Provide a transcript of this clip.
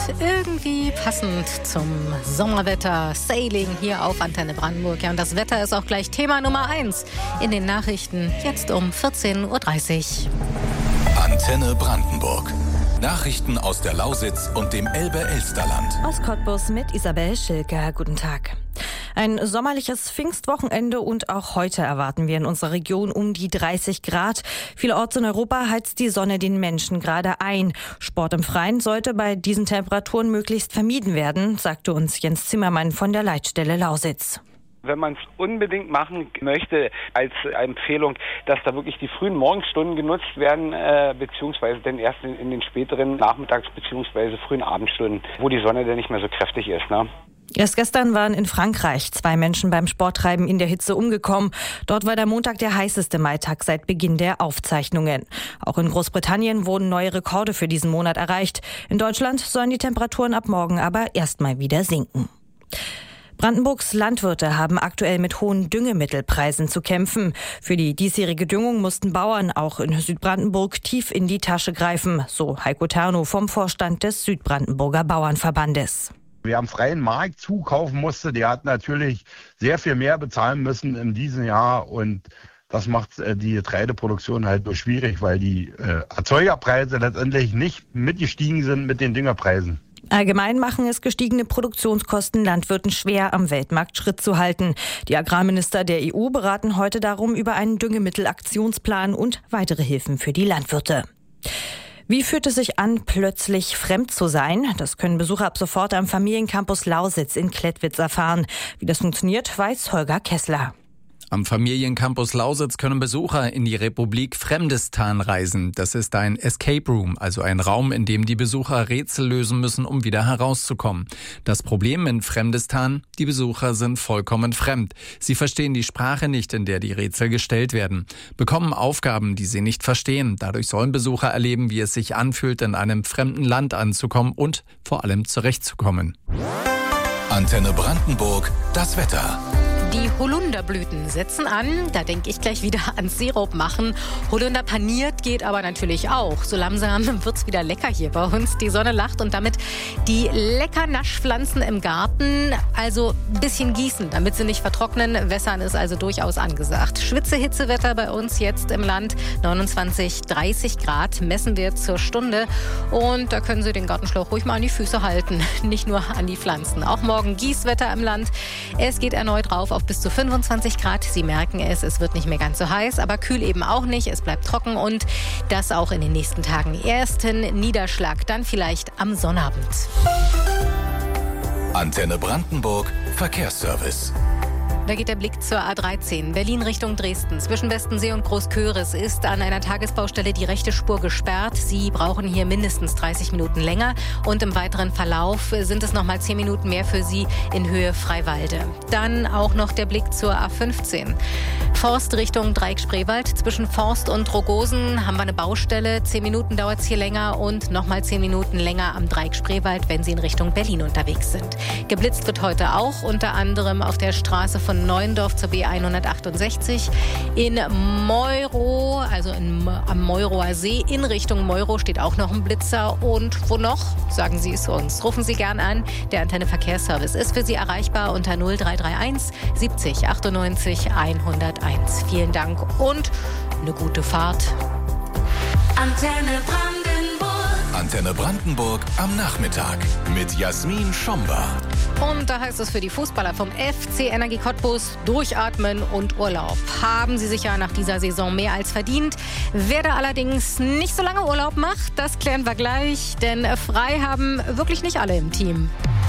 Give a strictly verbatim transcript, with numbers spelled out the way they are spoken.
irgendwie passend zum Sommerwetter. Sailing hier auf Antenne Brandenburg. Ja, und das Wetter ist auch gleich Thema Nummer eins in den Nachrichten. Jetzt um vierzehn Uhr dreißig. Antenne Brandenburg. Nachrichten aus der Lausitz und dem Elbe-Elsterland. Aus Cottbus mit Isabel Schilker. Guten Tag. Ein sommerliches Pfingstwochenende und auch heute erwarten wir in unserer Region um die dreißig Grad. Vielerorts in Europa heizt die Sonne den Menschen gerade ein. Sport im Freien sollte bei diesen Temperaturen möglichst vermieden werden, sagte uns Jens Zimmermann von der Leitstelle Lausitz. Wenn man es unbedingt machen möchte, als Empfehlung, dass da wirklich die frühen Morgenstunden genutzt werden, äh, beziehungsweise dann erst in, in den späteren Nachmittags- beziehungsweise frühen Abendstunden, wo die Sonne dann nicht mehr so kräftig ist, ne? Erst gestern waren in Frankreich zwei Menschen beim Sporttreiben in der Hitze umgekommen. Dort war der Montag der heißeste Maitag seit Beginn der Aufzeichnungen. Auch in Großbritannien wurden neue Rekorde für diesen Monat erreicht. In Deutschland sollen die Temperaturen ab morgen aber erstmal wieder sinken. Brandenburgs Landwirte haben aktuell mit hohen Düngemittelpreisen zu kämpfen. Für die diesjährige Düngung mussten Bauern auch in Südbrandenburg tief in die Tasche greifen, so Heiko Terno vom Vorstand des Südbrandenburger Bauernverbandes. Wer am freien Markt zukaufen musste, der hat natürlich sehr viel mehr bezahlen müssen in diesem Jahr, und das macht äh, die Getreideproduktion halt nur schwierig, weil die äh, Erzeugerpreise letztendlich nicht mitgestiegen sind mit den Düngerpreisen. Allgemein machen es gestiegene Produktionskosten Landwirten schwer, am Weltmarkt Schritt zu halten. Die Agrarminister der E U beraten heute darum über einen Düngemittelaktionsplan und weitere Hilfen für die Landwirte. Wie fühlt es sich an, plötzlich fremd zu sein? Das können Besucher ab sofort am Familiencampus Lausitz in Klettwitz erfahren. Wie das funktioniert, weiß Holger Kessler. Am Familiencampus Lausitz können Besucher in die Republik Fremdistan reisen. Das ist ein Escape Room, also ein Raum, in dem die Besucher Rätsel lösen müssen, um wieder herauszukommen. Das Problem in Fremdistan: die Besucher sind vollkommen fremd. Sie verstehen die Sprache nicht, in der die Rätsel gestellt werden, bekommen Aufgaben, die sie nicht verstehen. Dadurch sollen Besucher erleben, wie es sich anfühlt, in einem fremden Land anzukommen und vor allem zurechtzukommen. Antenne Brandenburg, das Wetter. Die Holunderblüten setzen an. Da denke ich gleich wieder ans Sirup machen. Holunder paniert geht aber natürlich auch. So langsam wird's wieder lecker hier bei uns. Die Sonne lacht und damit die lecker Naschpflanzen im Garten. Also ein bisschen gießen, damit sie nicht vertrocknen. Wässern ist also durchaus angesagt. Schwitze-Hitzewetter bei uns jetzt im Land. neunundzwanzig, dreißig Grad messen wir zur Stunde. Und da können Sie den Gartenschlauch ruhig mal an die Füße halten. Nicht nur an die Pflanzen. Auch morgen Gießwetter im Land. Es geht erneut rauf auf bis zu fünfundzwanzig Grad. Sie merken es, es wird nicht mehr ganz so heiß, aber kühl eben auch nicht. Es bleibt trocken und das auch in den nächsten Tagen. Ersten Niederschlag dann vielleicht am Sonnabend. Antenne Brandenburg, Verkehrsservice. Da geht der Blick zur A dreizehn, Berlin Richtung Dresden. Zwischen Westensee und Großköris ist an einer Tagesbaustelle die rechte Spur gesperrt. Sie brauchen hier mindestens dreißig Minuten länger. Und im weiteren Verlauf sind es noch mal zehn Minuten mehr für Sie in Höhe Freiwalde. Dann auch noch der Blick zur A fünfzehn. Forst Richtung Dreieck-Spreewald. Zwischen Forst und Rogosen haben wir eine Baustelle. Zehn Minuten dauert es hier länger und noch mal zehn Minuten länger am Dreieck-Spreewald, wenn Sie in Richtung Berlin unterwegs sind. Geblitzt wird heute auch, unter anderem auf der Straße von Neuendorf zur B hundertachtundsechzig. In Meuro, also in, am Meuroer See, in Richtung Meuro steht auch noch ein Blitzer. Und wo noch? Sagen Sie es uns. Rufen Sie gern an. Der Antenne Verkehrsservice ist für Sie erreichbar unter null drei drei eins siebzig achtundneunzig hunderteins. Vielen Dank und eine gute Fahrt. Antenne Brandenburg. Antenne Brandenburg am Nachmittag mit Jasmin Schomba. Und da heißt es für die Fußballer vom F C Energie Cottbus: durchatmen und Urlaub. Haben sie sich ja nach dieser Saison mehr als verdient. Wer da allerdings nicht so lange Urlaub macht, das klären wir gleich. Denn frei haben wirklich nicht alle im Team.